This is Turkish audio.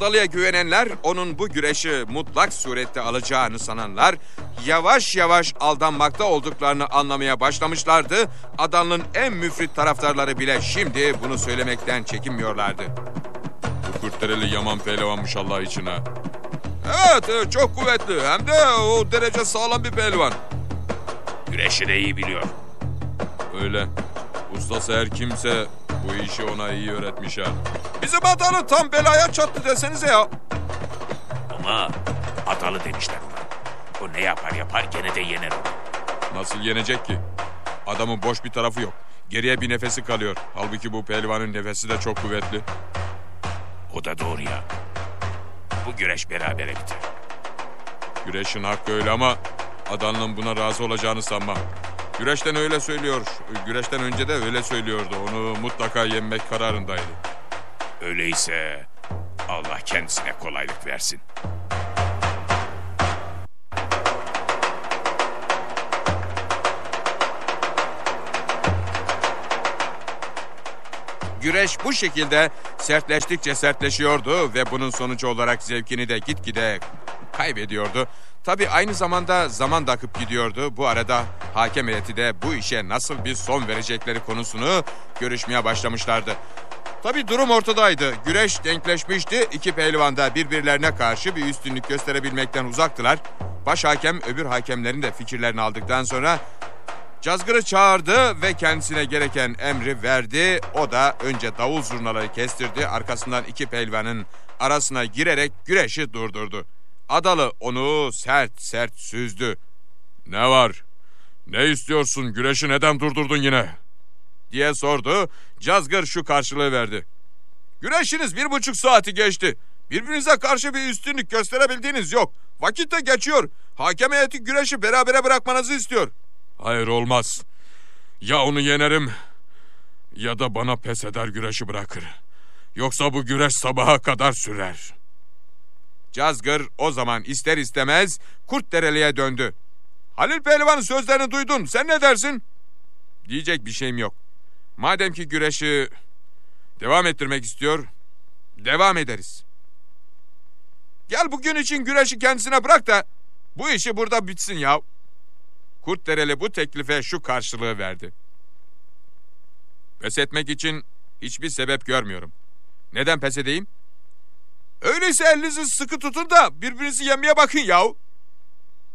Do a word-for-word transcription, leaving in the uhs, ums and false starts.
Adalı'ya güvenenler, onun bu güreşi mutlak surette alacağını sananlar, yavaş yavaş aldanmakta olduklarını anlamaya başlamışlardı. Adalı'nın en müfrit taraftarları bile şimdi bunu söylemekten çekinmiyorlardı. Bu Kırklareli Yaman pehlivanmış Allah için ha. Evet, çok kuvvetli, hem de o derece sağlam bir pehlivan. Güreşi de iyi biliyor. Öyle. Ustası her kimse bu işi ona iyi öğretmiş ha. Bizim Adalı tam belaya çattı desenize ya. Ama Adalı demişler ona. O ne yapar yapar gene de yener onu. Nasıl yenecek ki? Adamın boş bir tarafı yok. Geriye bir nefesi kalıyor. Halbuki bu pehlivanın nefesi de çok kuvvetli. O da doğru ya. Bu güreş berabere biter. Güreşin hakkı öyle ama Adalı'nın buna razı olacağını sanmam. Güreşten öyle söylüyor. Güreşten önce de öyle söylüyordu. Onu mutlaka yenmek kararındaydı. Öyleyse Allah kendisine kolaylık versin. Güreş bu şekilde sertleştikçe sertleşiyordu ve bunun sonucu olarak zevkini de gitgide kaybediyordu. Tabii aynı zamanda zaman da akıp gidiyordu. Bu arada hakem heyeti de bu işe nasıl bir son verecekleri konusunu görüşmeye başlamışlardı. Tabii durum ortadaydı. Güreş denkleşmişti. İki pehlivan da birbirlerine karşı bir üstünlük gösterebilmekten uzaktılar. Baş hakem öbür hakemlerin de fikirlerini aldıktan sonra Cazgır'ı çağırdı ve kendisine gereken emri verdi. O da önce davul zurnaları kestirdi. Arkasından iki pehlivanın arasına girerek güreşi durdurdu. Adalı onu sert sert süzdü. "Ne var? Ne istiyorsun? Güreşi neden durdurdun yine?" diye sordu. Cazgır şu karşılığı verdi. "Güreşiniz bir buçuk saati geçti. Birbirinize karşı bir üstünlük gösterebildiğiniz yok. Vakit de geçiyor. Hakem heyeti güreşi berabere bırakmanızı istiyor." "Hayır, olmaz. Ya onu yenerim ya da bana pes eder güreşi bırakır. Yoksa bu güreş sabaha kadar sürer." Cazgır o zaman ister istemez Kurtdereli'ye döndü. "Halil Pehlivan'ın sözlerini duydun. Sen ne dersin?" "Diyecek bir şeyim yok. Madem ki güreşi devam ettirmek istiyor, devam ederiz. Gel bugün için güreşi kendisine bırak da bu işi burada bitsin ya." Kurtdereli bu teklife şu karşılığı verdi. "Pes etmek için hiçbir sebep görmüyorum. Neden pes edeyim? Öyleyse elinizi sıkı tutun da birbirinizi yenmeye bakın yahu."